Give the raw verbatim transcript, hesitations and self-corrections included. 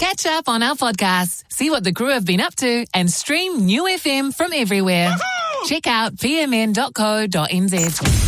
Catch up on our podcasts, see what the crew have been up to, and stream New F M from everywhere. Check out p m n dot co dot n z.